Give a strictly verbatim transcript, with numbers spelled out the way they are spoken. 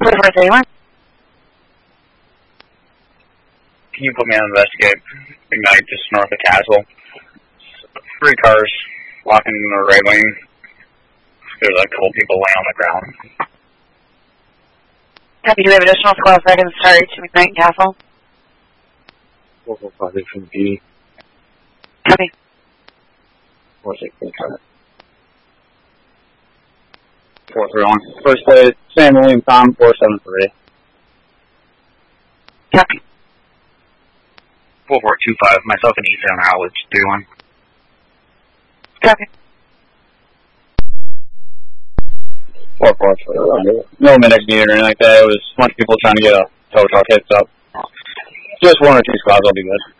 Can you put me on investigate? Ignite just north of Castle. Three cars walking in the right lane. There's a couple people laying on the ground. Copy, do we have additional squad seconds start to Ignite Castle? four four five eight from B. Copy. four six eight seven. four three one. First place, Sam William Tom, four seven three. Copy. four four two five, myself and Ethan are out with three one. Copy. four four three. No medic needed or anything like that. It was a bunch of people trying to get a tow truck hits up. Just one or two squads will be good.